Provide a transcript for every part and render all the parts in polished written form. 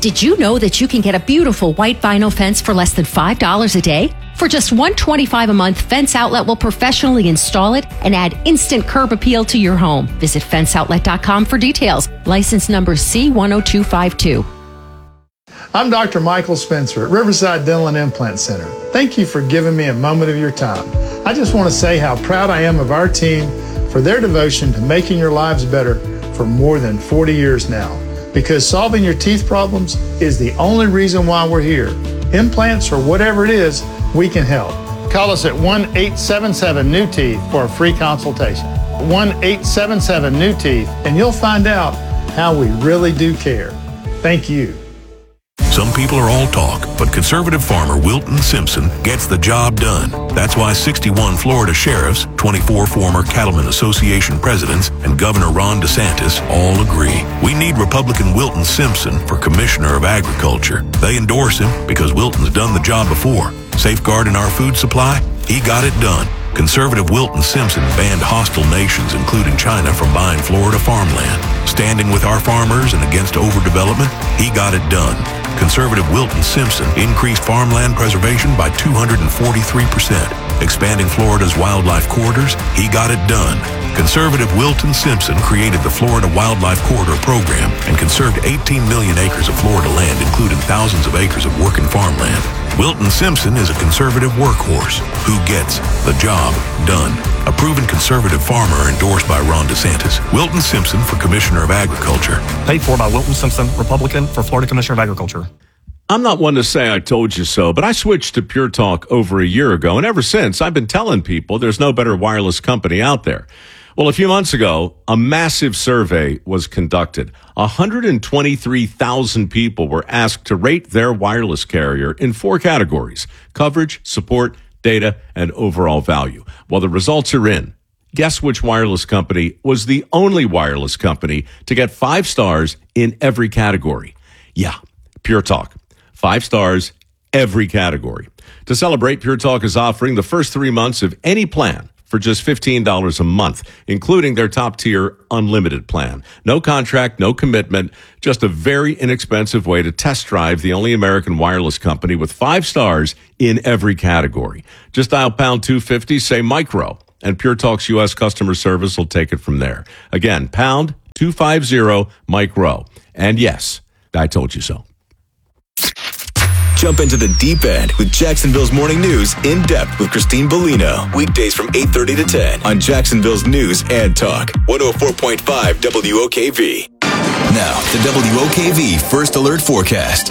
Did you know that you can get a beautiful white vinyl fence for less than $5 a day? For just $125 a month, Fence Outlet will professionally install it and add instant curb appeal to your home. Visit fenceoutlet.com for details. License number C10252. I'm Dr. Michael Spencer at Riverside Dental and Implant Center. Thank you for giving me a moment of your time. I just want to say how proud I am of our team for their devotion to making your lives better for more than 40 years now. Because solving your teeth problems is the only reason why we're here. Implants or whatever it is, we can help. Call us at 1-877-NEW-TEETH for a free consultation. 1-877-NEW-TEETH, and you'll find out how we really do care. Thank you. Some people are all talk, but conservative farmer Wilton Simpson gets the job done. That's why 61 Florida sheriffs, 24 former Cattlemen Association presidents, and Governor Ron DeSantis all agree. We need Republican Wilton Simpson for Commissioner of Agriculture. They endorse him because Wilton's done the job before. Safeguarding our food supply? He got it done. Conservative Wilton Simpson banned hostile nations, including China, from buying Florida farmland. Standing with our farmers and against overdevelopment? He got it done. Conservative Wilton Simpson increased farmland preservation by 243%. Expanding Florida's wildlife corridors? He got it done. Conservative Wilton Simpson created the Florida Wildlife Corridor Program and conserved 18 million acres of Florida land, including thousands of acres of working farmland. Wilton Simpson is a conservative workhorse who gets the job done. A proven conservative farmer endorsed by Ron DeSantis. Wilton Simpson for Commissioner of Agriculture. Paid for by Wilton Simpson, Republican, for Florida Commissioner of Agriculture. I'm not one to say I told you so, but I switched to Pure Talk over a year ago, and ever since, I've been telling people there's no better wireless company out there. Well, a few months ago, a massive survey was conducted. 123,000 people were asked to rate their wireless carrier in 4 categories: coverage, support, data, and overall value. Well, the results are in. Guess which wireless company was the only wireless company to get 5 stars in every category? Yeah, Pure Talk. 5 stars, every category. To celebrate, Pure Talk is offering the first 3 months of any plan for just $15 a month, including their top-tier unlimited plan. No contract, no commitment, just a very inexpensive way to test drive the only American wireless company with 5 stars in every category. Just dial pound 250, say micro, and Pure Talk's U.S. customer service will take it from there. Again, pound 250 micro. And yes, I told you so. Jump into the deep end with Jacksonville's Morning News in depth with Christine Bellino. Weekdays from 8:30 to 10 on Jacksonville's News and Talk. 104.5 WOKV. Now, the WOKV First Alert Forecast.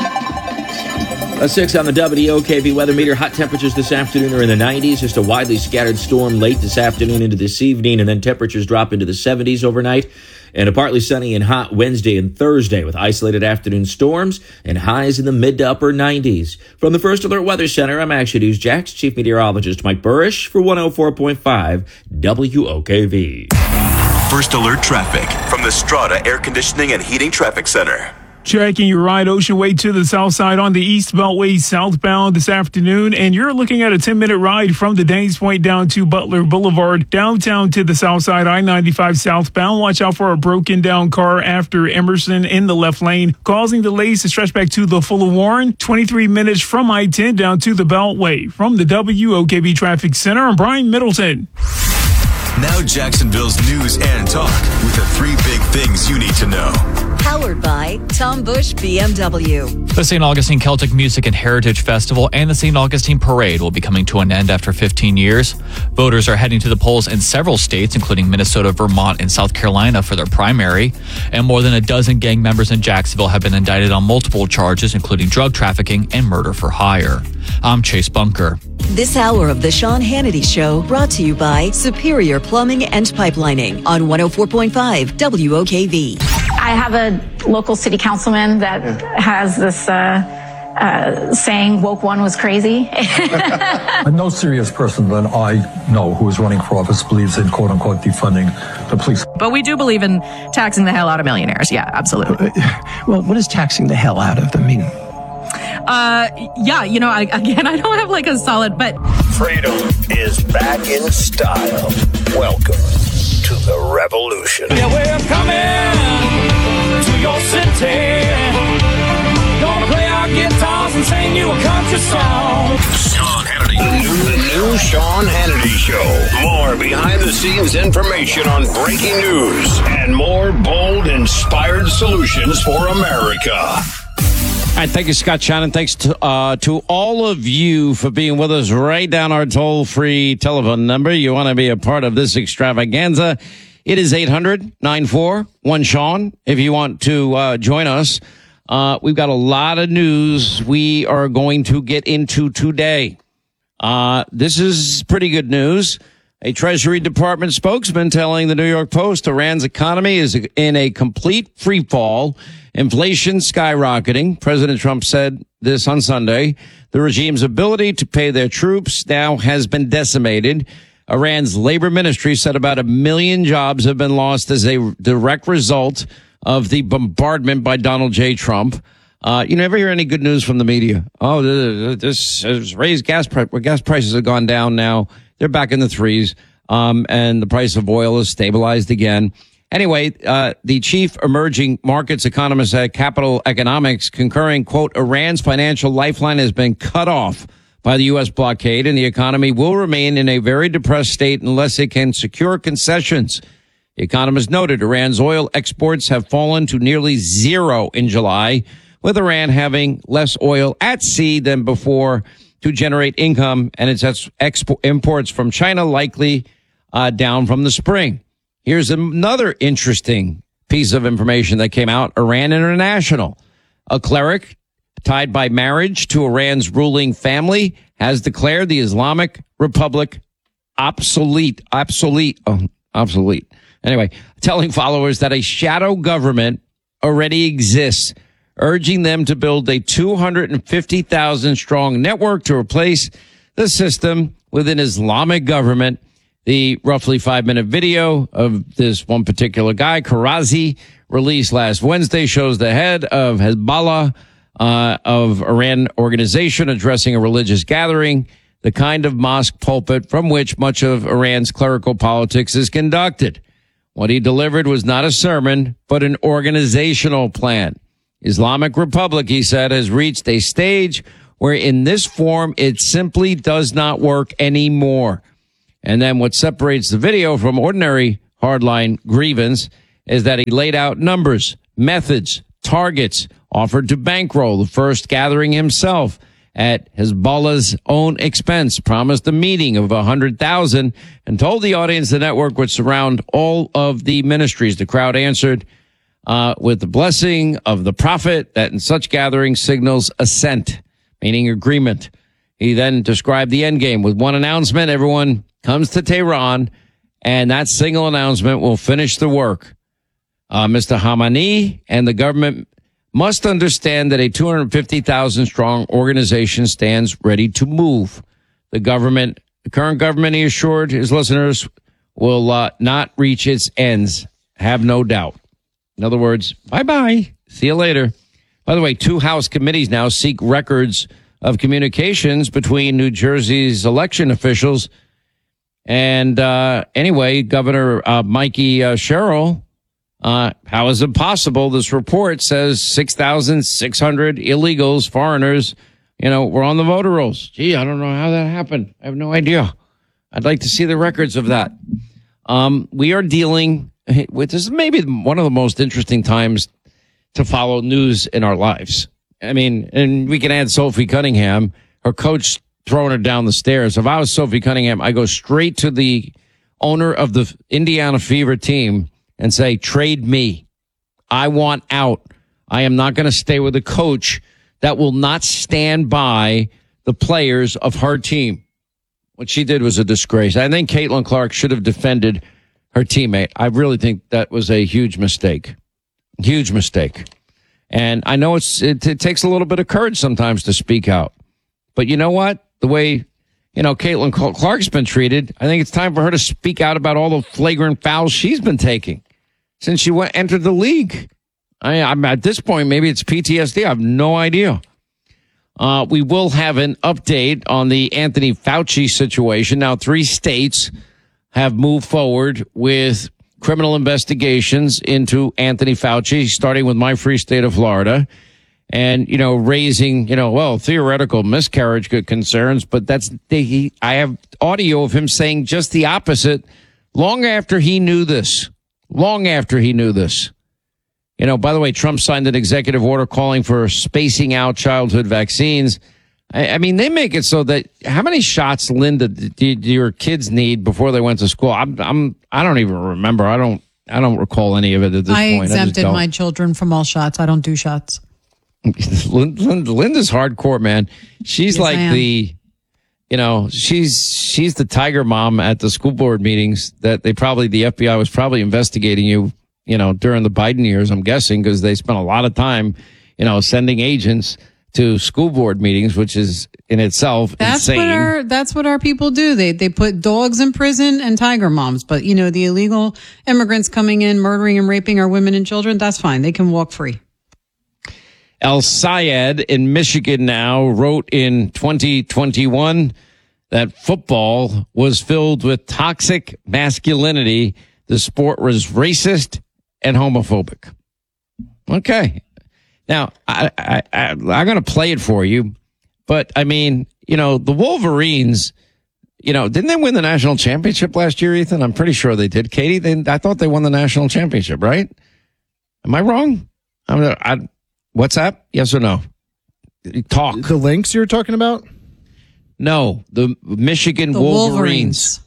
A 6 on the WOKV weather meter. Hot temperatures this afternoon are in the 90s. Just a widely scattered storm late this afternoon into this evening, and then temperatures drop into the 70s overnight. And a partly sunny and hot Wednesday and Thursday with isolated afternoon storms and highs in the mid to upper 90s. From the First Alert Weather Center, I'm Action News Jax Chief Meteorologist Mike Burrish for 104.5 WOKV. First Alert Traffic from the Strata Air Conditioning and Heating Traffic Center. Checking your ride Ocean Way to the south side on the East Beltway southbound this afternoon, and you're looking at a 10-minute ride from the Danes Point down to Butler Boulevard, downtown to the south side, I-95 southbound. Watch out for a broken down car after Emerson in the left lane, causing delays to stretch back to the Fuller Warren. 23 minutes from I-10 down to the Beltway. From the WOKV Traffic Center, I'm Brian Middleton. Now Jacksonville's News and Talk with the 3 big things you need to know. Powered by Tom Bush BMW. The St. Augustine Celtic Music and Heritage Festival and the St. Augustine Parade will be coming to an end after 15 years. Voters are heading to the polls in several states, including Minnesota, Vermont, and South Carolina for their primary. And more than a dozen gang members in Jacksonville have been indicted on multiple charges, including drug trafficking and murder for hire. I'm Chase Bunker. This hour of the Sean Hannity Show brought to you by Superior Plumbing and Pipelining on 104.5 WOKV. I have a local city councilman that has this saying, woke one was crazy. No serious person that I know who is running for office believes in, quote unquote, defunding the police. But we do believe in taxing the hell out of millionaires. Yeah, absolutely. Well, what does taxing the hell out of them mean? Yeah, you know, I don't have like a solid, but freedom is back in style. Welcome to the revolution. Yeah, we're coming to your city. Sean Hannity Show. More behind-the-scenes information on breaking news and more bold, inspired solutions for America. All right, thank you, Scott Shannon. Thanks to all of you for being with us. Write down our toll-free telephone number. You want to be a part of this extravaganza. It is 800-941-SEAN if you want to join us. We've got a lot of news we are going to get into today. This is pretty good news. A Treasury Department spokesman telling the New York Post Iran's economy is in a complete free fall. Inflation skyrocketing. President Trump said this on Sunday. The regime's ability to pay their troops now has been decimated. Iran's labor ministry said about 1 million jobs have been lost as a direct result of the bombardment by Donald J. Trump. You never hear any good news from the media. Oh, this has raised gas price. Well, gas prices have gone down now. They're back in the threes. And the price of oil is stabilized again. Anyway, the chief emerging markets economist at Capital Economics concurring, quote, Iran's financial lifeline has been cut off by the U.S. blockade and the economy will remain in a very depressed state unless it can secure concessions. The economist noted Iran's oil exports have fallen to nearly zero in July, with Iran having less oil at sea than before to generate income, and its imports from China likely down from the spring. Here's another interesting piece of information that came out. Iran International, a cleric tied by marriage to Iran's ruling family, has declared the Islamic Republic obsolete. Anyway, telling followers that a shadow government already exists, urging them to build a 250,000 strong network to replace the system with an Islamic government. The roughly 5-minute video of this one particular guy, Karazi, released last Wednesday, shows the head of Hezbollah of Iran organization addressing a religious gathering, the kind of mosque pulpit from which much of Iran's clerical politics is conducted. What he delivered was not a sermon, but an organizational plan. Islamic Republic, he said, has reached a stage where in this form it simply does not work anymore. And then what separates the video from ordinary hardline grievance is that he laid out numbers, methods, targets, offered to bankroll the first gathering himself at Hezbollah's own expense, promised a meeting of 100,000, and told the audience the network would surround all of the ministries. The crowd answered with the blessing of the prophet that in such gatherings signals assent, meaning agreement. He then described the end game with one announcement. Everyone comes to Tehran, and that single announcement will finish the work. Mr. Khamenei and the government must understand that a 250,000 strong organization stands ready to move. The current government, he assured his listeners, will not reach its ends. Have no doubt. In other words, bye-bye. See you later. By the way, 2 House committees now seek records of communications between New Jersey's election officials. And anyway, Governor Mikey Sherrill, how is it possible? This report says 6,600 illegals, foreigners, were on the voter rolls. Gee, I don't know how that happened. I have no idea. I'd like to see the records of that. We are dealing with this, maybe one of the most interesting times to follow news in our lives. I mean, and we can add Sophie Cunningham, her coach throwing her down the stairs. If I was Sophie Cunningham, I go straight to the owner of the Indiana Fever team and say, trade me. I want out. I am not going to stay with a coach that will not stand by the players of her team. What she did was a disgrace. I think Caitlin Clark should have defended her teammate. I really think that was a huge mistake. Huge mistake. And I know it takes a little bit of courage sometimes to speak out. But you know what? The way, Caitlin Clark's been treated, I think it's time for her to speak out about all the flagrant fouls she's been taking since she entered the league. I'm at this point, maybe it's PTSD. I have no idea. We will have an update on the Anthony Fauci situation. Now, 3 states have moved forward with criminal investigations into Anthony Fauci, starting with my free state of Florida. and, raising, theoretical miscarriage concerns. But I have audio of him saying just the opposite long after he knew this. By the way, Trump signed an executive order calling for spacing out childhood vaccines. I mean, they make it so that how many shots, Linda, do your kids need before they went to school? I don't even remember. I don't recall any of it at this point. I exempted my children from all shots. I don't do shots. Linda's hardcore, man. She's like she's the tiger mom at the school board meetings that the FBI was probably investigating you, during the Biden years, I'm guessing, because they spent a lot of time, sending agents to school board meetings, which is in itself insane. That's what our people do. They put dogs in prison and tiger moms. But, the illegal immigrants coming in, murdering and raping our women and children, that's fine. They can walk free. El Sayed in Michigan now wrote in 2021 that football was filled with toxic masculinity. The sport was racist and homophobic. Okay. Now, I'm going to play it for you, but I mean, the Wolverines, didn't they win the national championship last year, Ethan? I'm pretty sure they did. Katie, I thought they won the national championship, right? Am I wrong? What's that? Yes or no? Talk. The Lynx you're talking about? No, the Michigan Wolverines.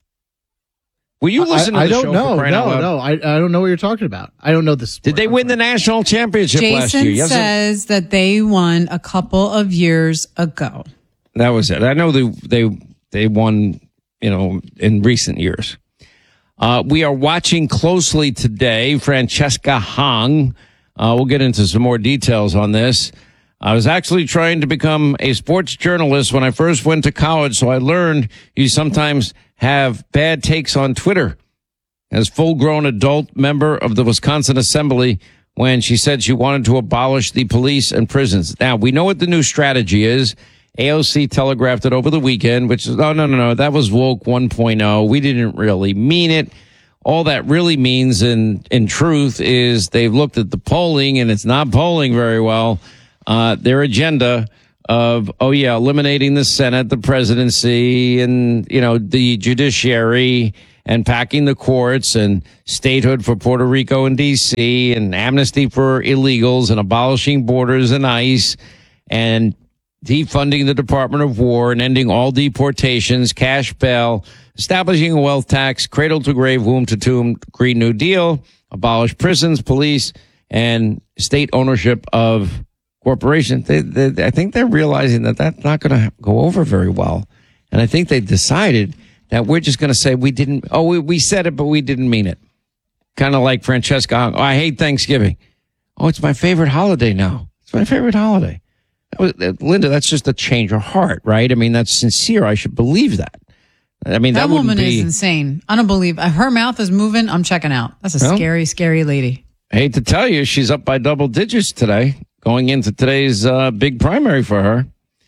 Will you listen to the show? No. I don't know what you're talking about. I don't know the sport. Did they win the national championship last year? Jason says that they won a couple of years ago. That was it. I know they won, in recent years. We are watching closely today Francesca Hong. We'll get into some more details on this. I was actually trying to become a sports journalist when I first went to college, so I learned you sometimes have bad takes on Twitter. As full-grown adult member of the Wisconsin Assembly when she said she wanted to abolish the police and prisons. Now, we know what the new strategy is. AOC telegraphed it over the weekend, which is, no, that was woke 1.0. We didn't really mean it. All that really means in truth is they've looked at the polling, and it's not polling very well. Their agenda of, eliminating the Senate, the presidency, and, the judiciary, and packing the courts, and statehood for Puerto Rico and D.C., and amnesty for illegals, and abolishing borders and ICE, and defunding the Department of War, and ending all deportations, cash bail, establishing a wealth tax, cradle to grave, womb to tomb, Green New Deal, abolish prisons, police, and state ownership of corporations. I think they're realizing that that's not going to go over very well. And I think they decided that we're just going to say we said it, but we didn't mean it. Kind of like Francesca. I hate Thanksgiving. It's my favorite holiday now. It's my favorite holiday. Linda, that's just a change of heart, right? I mean, that's sincere. I should believe that. I mean, that woman is insane. I don't believe her mouth is moving. I'm checking out. That's a scary, scary lady. I hate to tell you, she's up by double digits today, going into today's big primary for her.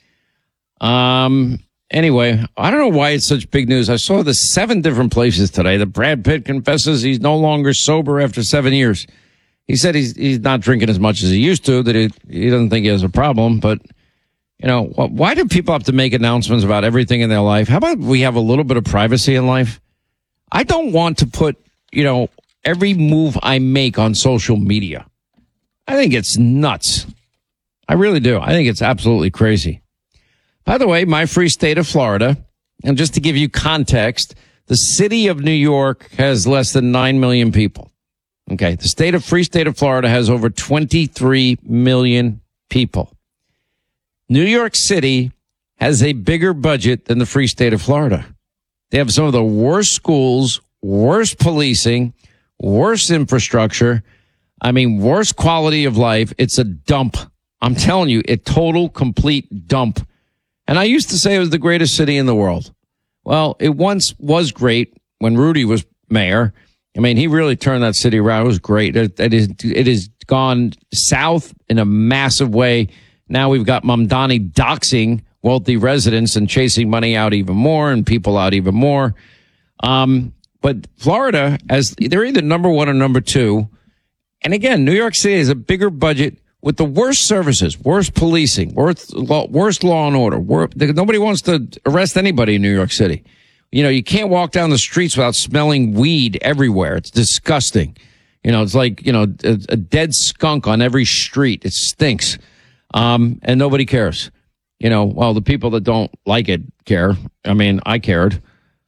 Anyway, I don't know why it's such big news. I saw this 7 different places today that Brad Pitt confesses he's no longer sober after 7 years. He said he's not drinking as much as he used to, that he doesn't think he has a problem, but why do people have to make announcements about everything in their life? How about we have a little bit of privacy in life? I don't want to put, every move I make on social media. I think it's nuts. I really do. I think it's absolutely crazy. By the way, my free state of Florida, and just to give you context, the city of New York has less than 9 million people. Okay. The free state of Florida has over 23 million people. New York City has a bigger budget than the free state of Florida. They have some of the worst schools, worst policing, worst infrastructure. I mean, worst quality of life. It's a dump. I'm telling you, a total, complete dump. And I used to say it was the greatest city in the world. Well, it once was great when Rudy was mayor. I mean, he really turned that city around. It was great. It has gone south in a massive way. Now we've got Mamdani doxing wealthy residents and chasing money out even more and people out even more. But Florida, they're either number 1 or number 2. And again, New York City has a bigger budget, with the worst services, worst policing, worst law and order. Nobody wants to arrest anybody in New York City. You know, you can't walk down the streets without smelling weed everywhere. It's disgusting. You know, it's like, you know, a dead skunk on every street. It stinks. And nobody cares. You know, well, the people that don't like it care. I mean, I cared.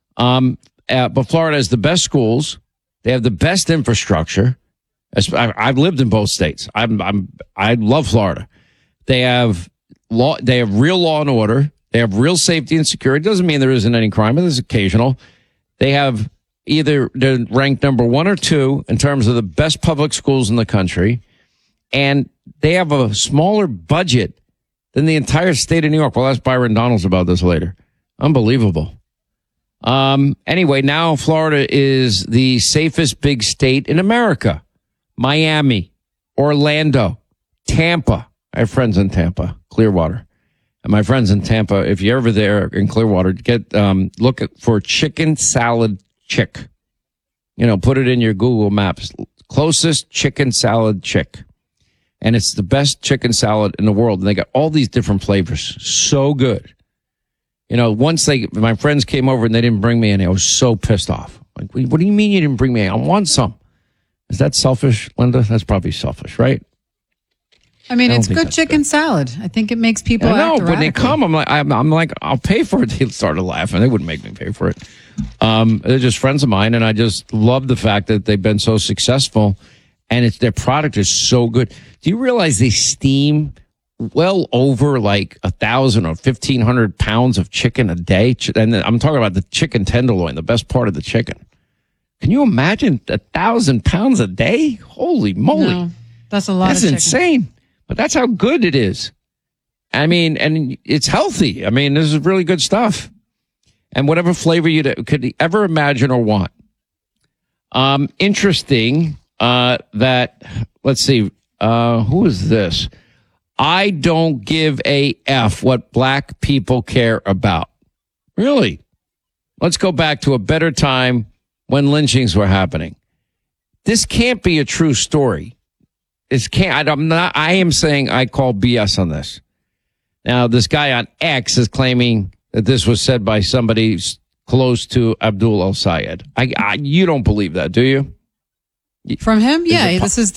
But Florida has the best schools. They have the best infrastructure. I've lived in both states. I love Florida. They have real law and order. They have real safety and security. Doesn't mean there isn't any crime, but there's occasional. They have they're ranked number 1 or 2 in terms of the best public schools in the country. And they have a smaller budget than the entire state of New York. We'll ask Byron Donalds about this later. Unbelievable. Anyway, now Florida is the safest big state in America. Miami, Orlando, Tampa. I have friends in Tampa, Clearwater. And my friends in Tampa, if you're ever there in Clearwater, look for chicken salad chick. You know, put it in your Google Maps. Closest chicken salad chick. And it's the best chicken salad in the world. And they got all these different flavors. So good. You know, my friends came over and they didn't bring me any. I was so pissed off. Like, what do you mean you didn't bring me any? I want some. Is that selfish, Linda? That's probably selfish, right? I mean, it's good chicken salad. I think it makes people act erratically. When they come, I'm like, I'll pay for it. They started laughing. They wouldn't make me pay for it. They're just friends of mine, and I just love the fact that they've been so successful, and their product is so good. Do you realize they steam well over like 1,000 or 1,500 pounds of chicken a day? And I'm talking about the chicken tenderloin, the best part of the chicken. Can you imagine 1,000 pounds a day? Holy moly. No, that's a lot of chicken. That's insane. But that's how good it is. I mean, and it's healthy. I mean, this is really good stuff. And whatever flavor you could ever imagine or want. Interesting that, let's see, who is this? I don't give a F what black people care about. Really? Let's go back to a better time when lynchings were happening. This can't be a true story. I am saying I call BS on this. Now, this guy on X is claiming that this was said by somebody close to Abdul El-Sayed. You don't believe that, do you? From him? Yeah, this is